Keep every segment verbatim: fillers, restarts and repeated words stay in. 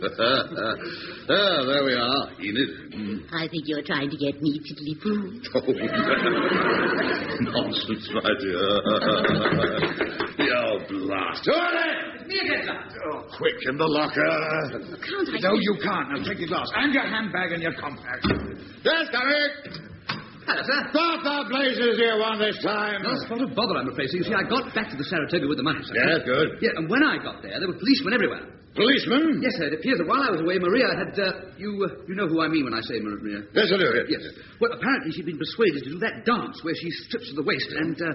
Ah, there we are, Enid. Mm. I think you're trying to get me tiddly-poo. Oh, nonsense, my dear. Oh, blast. It's me again, sir. Oh, quick, in the locker. Can't I... No, you can't. Now, take your glass. And your handbag and your compact. Yes, coming. Hello, sir. What the blazes do you want this time? No spot of bother, I'm afraid. So you see, I got back to the Saratoga with the money, sir. Yeah, good. Yeah, and when I got there, there were policemen everywhere. Policeman? Yes, sir. It appears that while I was away, Maria had, uh, you uh, you know who I mean when I say Maria. Yes, I do. Yes. Yes. Well, apparently she'd been persuaded to do that dance where she strips to the waist and, uh...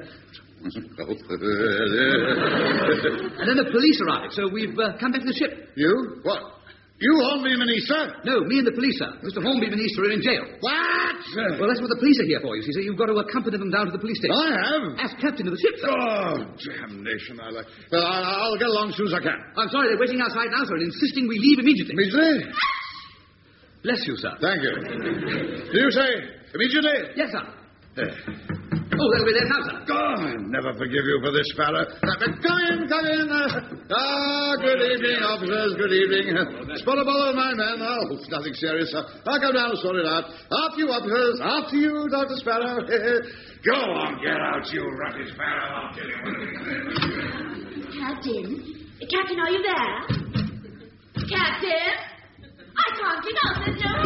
and then the police arrived, so we've uh, come back to the ship. You? What? You, Hornby and Manisa? No, me and the police, sir. Mister Hornby and Manisa are in jail. What? Well, that's what the police are here for, you see, so you've got to accompany them down to the police station. I have? As captain of the ship, sir. Oh, damnation, I like... Well, I'll, I'll get along as soon as I can. I'm sorry, they're waiting outside now, sir, and insisting we leave immediately. Immediately? Bless you, sir. Thank you. Do you say immediately? Yes, sir. Uh, Oh, they'll be there now, sir. Oh, I never forgive you for this, fella. Uh, come in, come in. Uh, ah, good evening, officers, good evening. Spot a bother of my men. Oh, it's nothing serious, sir. I'll come down and sort it out. After you, officers. After you, Doctor Sparrow. Go on, get out, you rotten sparrow. I'll tell you what it is. Captain? Captain, are you there? Captain? I can't get out. There's no